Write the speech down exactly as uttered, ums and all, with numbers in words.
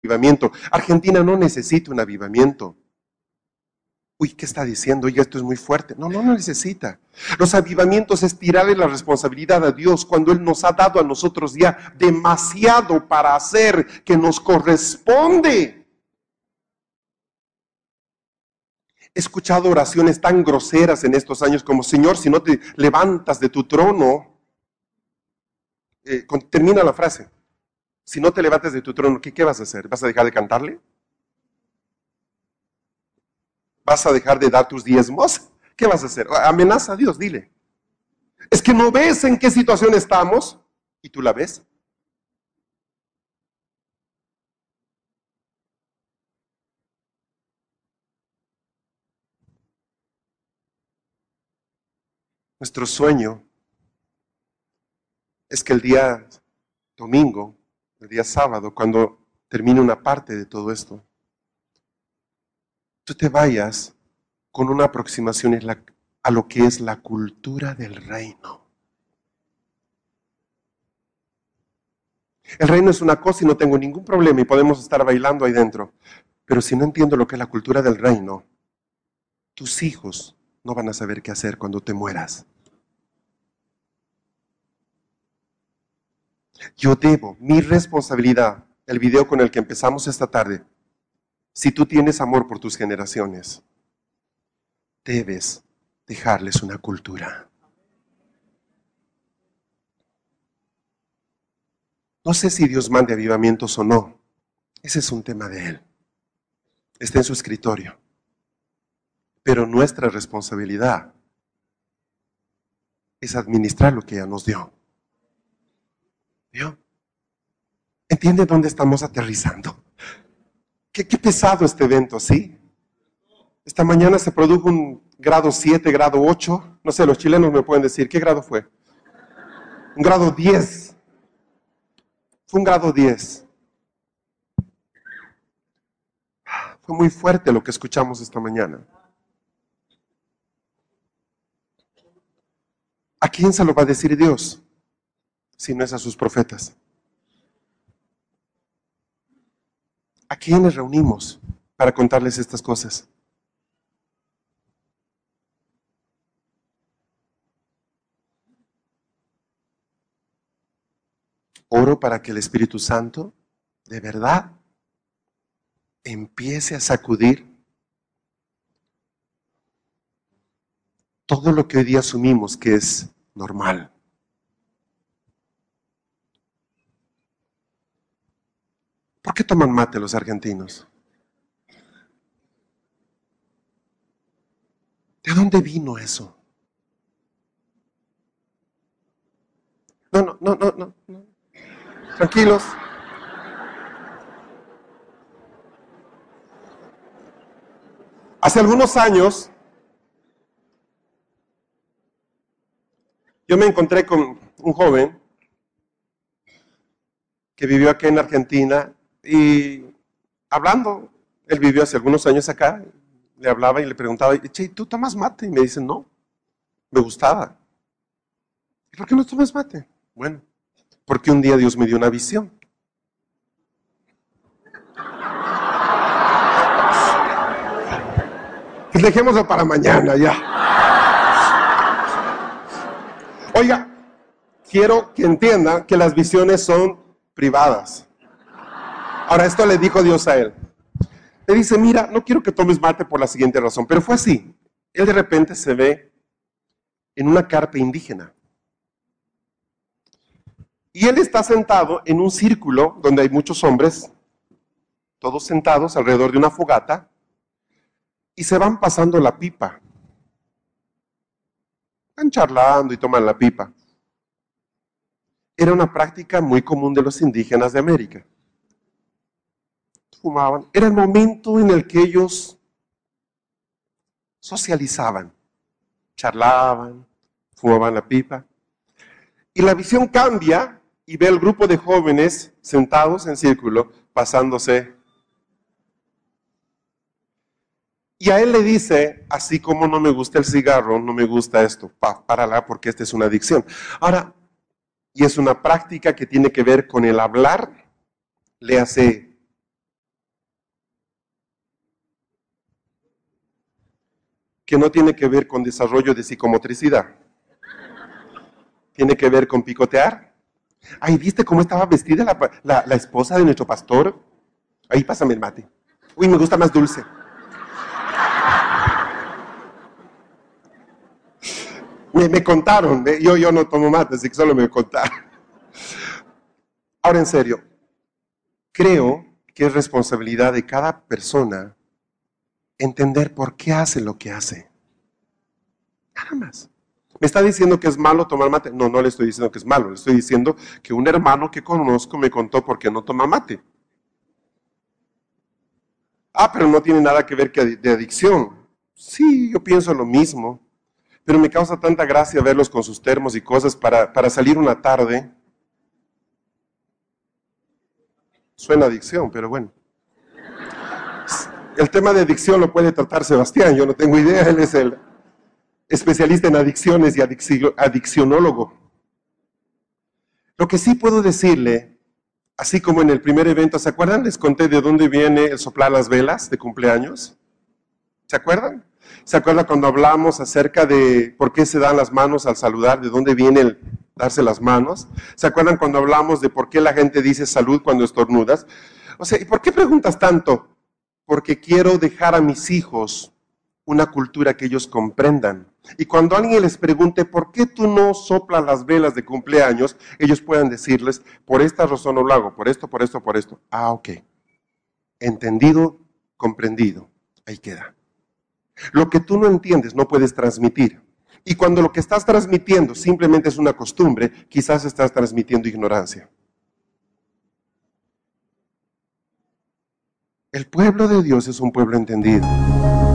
avivamiento. Argentina no necesita un avivamiento. Uy, ¿qué está diciendo? Oye, esto es muy fuerte. No, no, no necesita. Los avivamientos es tirarle la responsabilidad a Dios cuando Él nos ha dado a nosotros ya demasiado para hacer que nos corresponde. He escuchado oraciones tan groseras en estos años como: Señor, si no te levantas de tu trono, eh, con, termina la frase, si no te levantas de tu trono, ¿qué, ¿qué vas a hacer? ¿Vas a dejar de cantarle? ¿Vas a dejar de dar tus diezmos? ¿Qué vas a hacer? Amenaza a Dios, dile. Es que no ves en qué situación estamos y tú la ves. Nuestro sueño es que el día domingo, el día sábado, cuando termine una parte de todo esto, tú te vayas con una aproximación a lo que es la cultura del reino. El reino es una cosa y no tengo ningún problema y podemos estar bailando ahí dentro. Pero si no entiendo lo que es la cultura del reino, tus hijos no van a saber qué hacer cuando te mueras. Yo debo, mi responsabilidad, el video con el que empezamos esta tarde, si tú tienes amor por tus generaciones, debes dejarles una cultura. No sé si Dios mande avivamientos o no. Ese es un tema de Él. Está en su escritorio. Pero nuestra responsabilidad es administrar lo que ella nos dio. ¿Vio? ¿Entiende dónde estamos aterrizando? Qué, qué pesado este evento, ¿sí? Esta mañana se produjo un grado siete, grado ocho. No sé, los chilenos me pueden decir, ¿qué grado fue? Un grado diez. Fue un grado diez. Fue muy fuerte lo que escuchamos esta mañana. ¿A quién se lo va a decir Dios si no es a sus profetas? ¿A quiénes reunimos para contarles estas cosas? Oro para que el Espíritu Santo, de verdad, empiece a sacudir todo lo que hoy día asumimos que es normal. ¿Por qué toman mate los argentinos? ¿De dónde vino eso? No, no, no, no, no. no. Tranquilos. Hace algunos años, yo me encontré con un joven que vivió aquí en Argentina y hablando, él vivió hace algunos años acá, le hablaba y le preguntaba, che, ¿tú tomas mate? Y me dice, no, me gustaba. ¿Y por qué no tomas mate? Bueno, porque un día Dios me dio una visión. Y dejémoslo para mañana ya. Oiga, quiero que entiendan que las visiones son privadas. Ahora, esto le dijo Dios a él. Le dice, mira, no quiero que tomes mate por la siguiente razón, pero fue así. Él de repente se ve en una carpa indígena. Y él está sentado en un círculo donde hay muchos hombres, todos sentados alrededor de una fogata, y se van pasando la pipa. Van charlando y toman la pipa. Era una práctica muy común de los indígenas de América. Fumaban. Era el momento en el que ellos socializaban, charlaban, fumaban la pipa. Y la visión cambia y ve al grupo de jóvenes sentados en círculo, pasándose. Y a él le dice, así como no me gusta el cigarro, no me gusta esto, pa, párala porque esta es una adicción. Ahora, y es una práctica que tiene que ver con el hablar, le hace que no tiene que ver con desarrollo de psicomotricidad. Tiene que ver con picotear. Ay, ¿viste cómo estaba vestida la, la, la esposa de nuestro pastor? Ahí pásame el mate. Uy, me gusta más dulce. Me, me contaron, yo, yo no tomo mate, así que solo me contaron. Ahora en serio, creo que es responsabilidad de cada persona entender por qué hace lo que hace. Nada más. ¿Me está diciendo que es malo tomar mate? No, no le estoy diciendo que es malo, le estoy diciendo que un hermano que conozco me contó por qué no toma mate. Ah, pero no tiene nada que ver que de adicción. Sí, yo pienso lo mismo. Pero me causa tanta gracia verlos con sus termos y cosas para, para salir una tarde. Suena adicción, pero bueno. El tema de adicción lo puede tratar Sebastián, yo no tengo idea, él es el especialista en adicciones y adiccio, adiccionólogo. Lo que sí puedo decirle, así como en el primer evento, ¿se acuerdan? Les conté de dónde viene el soplar las velas de cumpleaños. ¿Se acuerdan? ¿Se acuerdan cuando hablamos acerca de por qué se dan las manos al saludar? ¿De dónde viene el darse las manos? ¿Se acuerdan cuando hablamos de por qué la gente dice salud cuando estornudas? O sea, ¿y por qué preguntas tanto? Porque quiero dejar a mis hijos una cultura que ellos comprendan. Y cuando alguien les pregunte por qué tú no soplas las velas de cumpleaños, ellos puedan decirles, por esta razón no lo hago, por esto, por esto, por esto. Ah, ok. Entendido, comprendido. Ahí queda. Lo que tú no entiendes no puedes transmitir. Y cuando lo que estás transmitiendo simplemente es una costumbre, quizás estás transmitiendo ignorancia. El pueblo de Dios es un pueblo entendido.